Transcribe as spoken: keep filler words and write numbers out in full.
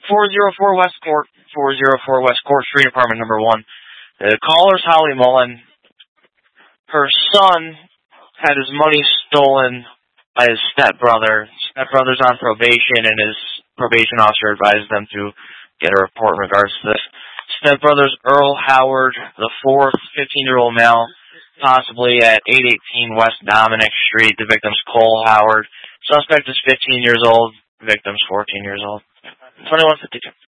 four oh four West Court, four oh four West Court Street, apartment number one. The caller's Holly Mullen. Her son had his money stolen by his stepbrother. Stepbrother's on probation, and his probation officer advised them to get a report in regards to this. Stepbrother's Earl Howard, the fourth, fifteen-year-old male, possibly at eight eighteen West Dominic Street. The victim's Cole Howard. Suspect is fifteen years old. Victim's fourteen years old. twenty-one fifty-two.